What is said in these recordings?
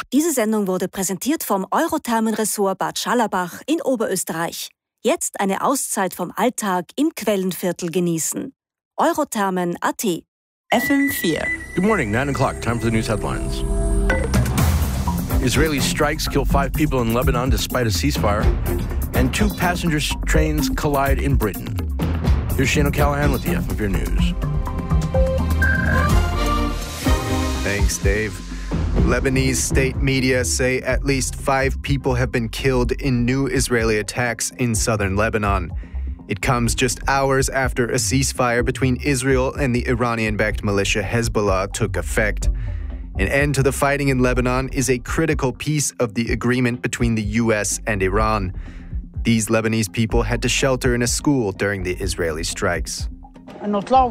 Diese Sendung wurde präsentiert vom Eurothermenressort Bad Scharlabach in Oberösterreich. Jetzt eine Auszeit vom Alltag im Quellenviertel genießen. Eurothermen.at FM4. Good morning, 9 o'clock. Time for the news headlines. Israeli strikes kill 5 people in Lebanon despite a ceasefire. And 2 passenger trains collide in Britain. Here's Shane O'Callaghan with the FM4 News. Thanks, Dave. Lebanese state media say at least 5 people have been killed in new Israeli attacks in southern Lebanon. It comes just hours after a ceasefire between Israel and the Iranian-backed militia Hezbollah took effect. An end to the fighting in Lebanon is a critical piece of the agreement between the U.S. and Iran. These Lebanese people had to shelter in a school during the Israeli strikes. There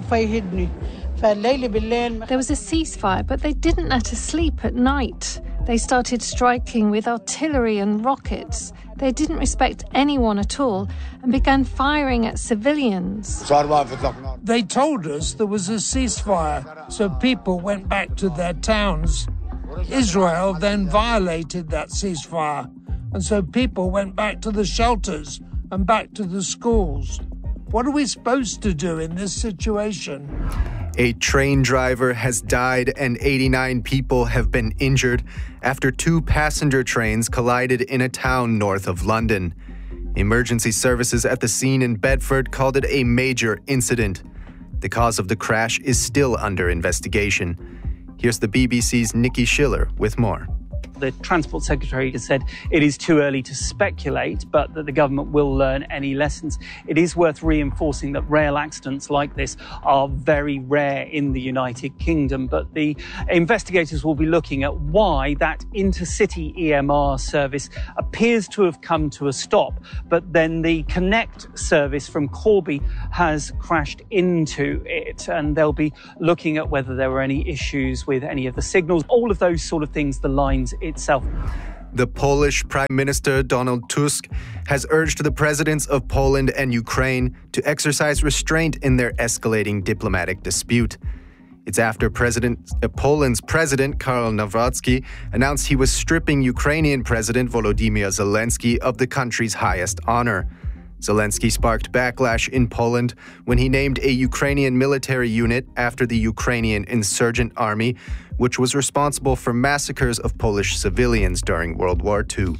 was a ceasefire, but they didn't let us sleep at night. They started striking with artillery and rockets. They didn't respect anyone at all and began firing at civilians. They told us there was a ceasefire, so people went back to their towns. Israel then violated that ceasefire, and so people went back to the shelters and back to the schools. What are we supposed to do in this situation? A train driver has died and 89 people have been injured after 2 passenger trains collided in a town north of London. Emergency services at the scene in Bedford called it a major incident. The cause of the crash is still under investigation. Here's the BBC's Nikki Schiller with more. The Transport Secretary has said it is too early to speculate, but that the government will learn any lessons. It is worth reinforcing that rail accidents like this are very rare in the United Kingdom, but the investigators will be looking at why that intercity EMR service appears to have come to a stop, but then the Connect service from Corby has crashed into it, and they'll be looking at whether there were any issues with any of the signals, all of those sort of things, the lines itself. The Polish Prime Minister Donald Tusk has urged the presidents of Poland and Ukraine to exercise restraint in their escalating diplomatic dispute. It's after Poland's President Karol Nawrocki announced he was stripping Ukrainian President Volodymyr Zelensky of the country's highest honor. Zelensky sparked backlash in Poland when he named a Ukrainian military unit after the Ukrainian insurgent army, which was responsible for massacres of Polish civilians during World War II.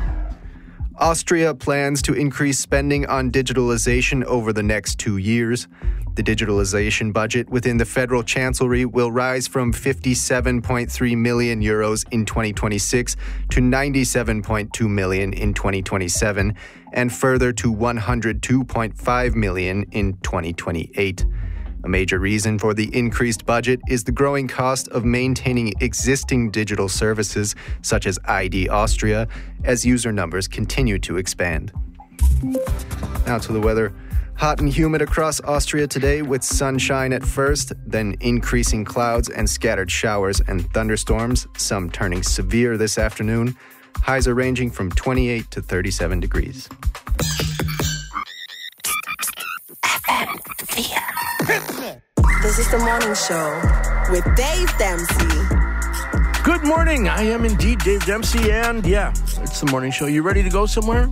Austria plans to increase spending on digitalization over the next 2 years. The digitalization budget within the federal chancellery will rise from 57.3 million euros in 2026 to 97.2 million in 2027, and further to 102.5 million in 2028. A major reason for the increased budget is the growing cost of maintaining existing digital services such as ID Austria as user numbers continue to expand. Now to the weather. Hot and humid across Austria today with sunshine at first, then increasing clouds and scattered showers and thunderstorms, some turning severe this afternoon. Highs are ranging from 28 to 37 degrees. This is the morning show with Dave Dempsey. Good morning. I am indeed Dave Dempsey, and yeah, it's the morning show. You ready to go somewhere?